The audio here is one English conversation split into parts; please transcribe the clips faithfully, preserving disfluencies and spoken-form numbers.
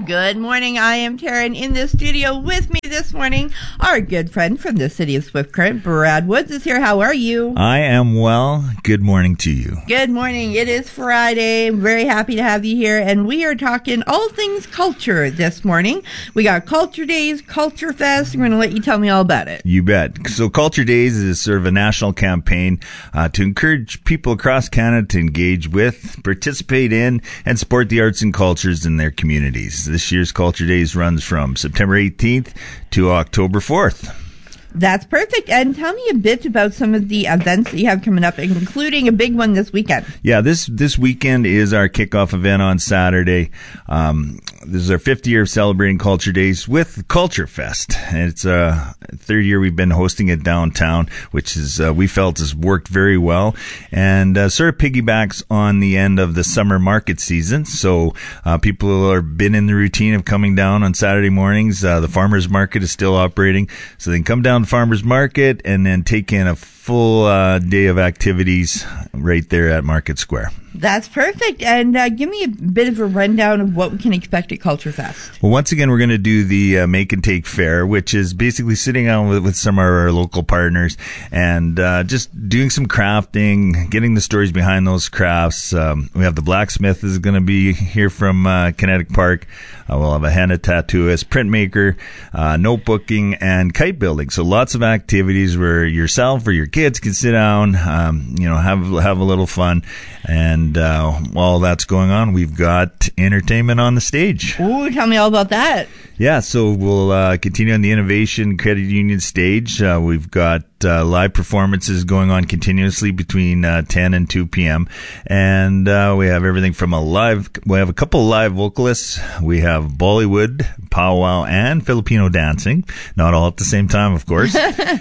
Good morning. I am Taryn. In the studio with me this morning, our good friend from the city of Swift Current, Brad Woods, is here. How are you? I am well. Good morning to you. Good morning. It is Friday. I'm very happy to have you here, and we are talking all things culture this morning. We got Culture Days, Culture Fest. I'm going to let you tell me all about it. You bet. So Culture Days is sort of a national campaign uh, to encourage people across Canada to engage with, participate in, and support the arts and cultures in their communities. This year's Culture Days runs from September eighteenth to October fourth. That's perfect. And tell me a bit about some of the events that you have coming up, including a big one this weekend. Yeah, this this weekend is our kickoff event on Saturday. Um, this is our fifth year of celebrating Culture Days with Culture Fest. And it's a uh, third year we've been hosting it downtown, which is uh, we felt has worked very well, and uh, sort of piggybacks on the end of the summer market season. So uh, people who have been in the routine of coming down on Saturday mornings. Uh, the farmers market is still operating, so they can come down farmers market and then take in a full uh, day of activities right there at Market Square. That's perfect. And uh, give me a bit of a rundown of what we can expect at Culture Fest. Well, once again, we're going to do the uh, Make and Take Fair, which is basically sitting down with, with some of our local partners and uh, just doing some crafting, getting the stories behind those crafts. Um, we have the blacksmith is going to be here from uh, Kinetic Park. Uh, we'll have a henna tattooist, printmaker, uh, notebooking, and kite building. So lots of activities where yourself or your kids can sit down, um, you know, have have a little fun. And uh, while that's going on, we've got entertainment on the stage. Ooh, tell me all about that. Yeah, so we'll uh, continue on the Innovation Credit Union stage. Uh, we've got uh, live performances going on continuously between uh, ten and two p.m. And uh, we have everything from a live, we have a couple of live vocalists. We have Bollywood, powwow, and Filipino dancing. Not all at the same time, of course.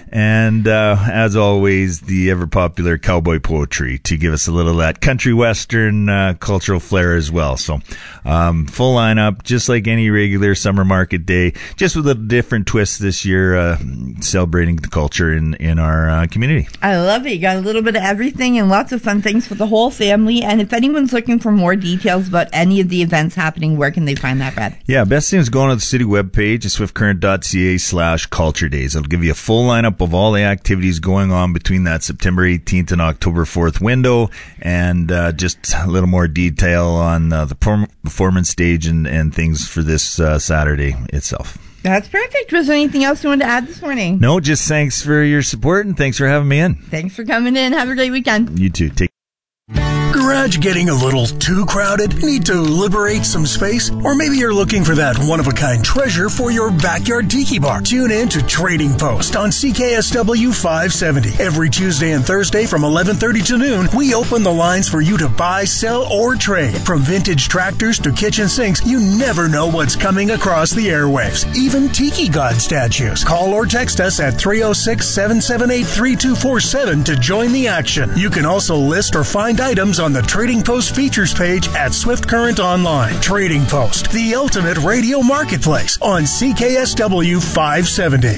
And uh, as always, the ever-popular cowboy poetry to give us a little of that country western uh, cultural flair as well. So um, full lineup, just like any regular summer market day, just with a different twist this year, uh, celebrating the culture in, in our uh, community. I love it. You got a little bit of everything and lots of fun things for the whole family. And if anyone's looking for more details about any of the events happening, where can they find that, Brad? Yeah, best thing is going to the city webpage, swiftcurrent.ca slash culture days. It'll give you a full lineup of all the activities going on between that September eighteenth and October fourth window, and uh, just a little more detail on uh, the performance stage and, and things for this uh, Saturday itself. That's perfect. Was there anything else you wanted to add this morning? No, just thanks for your support and thanks for having me in. Thanks for coming in. Have a great weekend. You too. Take Garage getting a little too crowded? Need to liberate some space? Or maybe you're looking for that one-of-a-kind treasure for your backyard tiki bar. Tune in to Trading Post on C K S W five seventy. Every Tuesday and Thursday from eleven thirty to noon, we open the lines for you to buy, sell, or trade. From vintage tractors to kitchen sinks, you never know what's coming across the airwaves. Even Tiki God statues. Call or text us at three oh six, seven seven eight, three two four seven to join the action. You can also list or find items on the Trading Post features page at Swift Current Online. Trading Post, the ultimate radio marketplace on C K S W five seventy.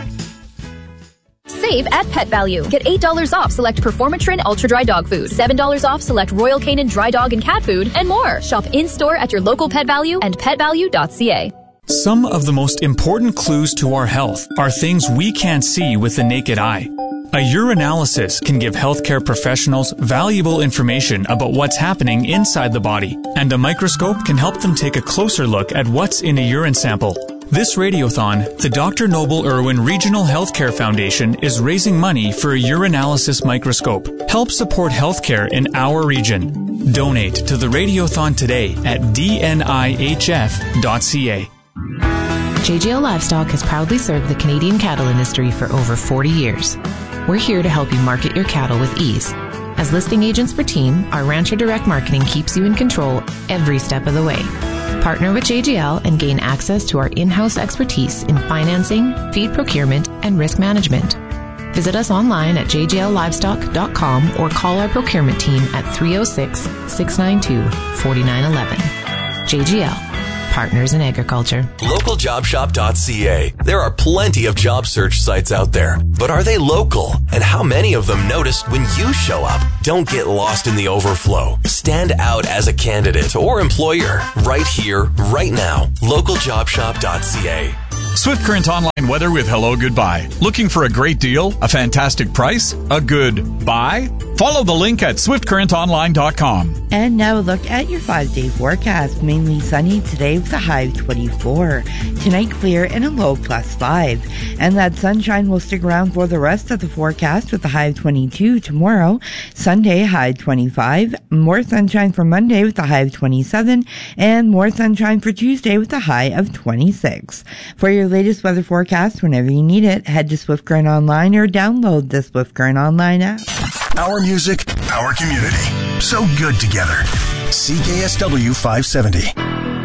Save at Pet Value. Get eight dollars off select Performatrin Ultra Dry Dog Food, seven dollars off select Royal Canin Dry Dog and Cat Food, and more. Shop in-store at your local Pet Value and pet value dot c a. Some of the most important clues to our health are things we can't see with the naked eye. A urinalysis can give healthcare professionals valuable information about what's happening inside the body, and a microscope can help them take a closer look at what's in a urine sample. This radiothon, the Doctor Noble Irwin Regional Healthcare Foundation is raising money for a urinalysis microscope. Help support healthcare in our region. Donate to the radiothon today at d n i h f dot c a. J G L Livestock has proudly served the Canadian cattle industry for over forty years. We're here to help you market your cattle with ease. As listing agents for Team, our Rancher Direct Marketing keeps you in control every step of the way. Partner with J G L and gain access to our in-house expertise in financing, feed procurement, and risk management. Visit us online at j g l livestock dot com or call our procurement team at three oh six, six nine two, four nine one one. J G L, partners in agriculture. local job shop dot c a. There are plenty of job search sites out there, but are they local? And how many of them notice when you show up? Don't get lost in the overflow. Stand out as a candidate or employer right here, right now. local job shop dot c a. Swift Current Online weather with Hello Goodbye. Looking for a great deal, a fantastic price, a good buy? Follow the link at swift current online dot com. And now a look at your five-day forecast. Mainly sunny today with a high of twenty-four. Tonight clear and a low plus five. And that sunshine will stick around for the rest of the forecast with a high of twenty-two tomorrow. Sunday, high twenty-five. More sunshine for Monday with a high of twenty-seven. And more sunshine for Tuesday with a high of twenty-six. For your latest weather forecast, whenever you need it, head to Swift Current Online or download the Swift Current Online app. Our music, our community. So good together. C K S W five seventy.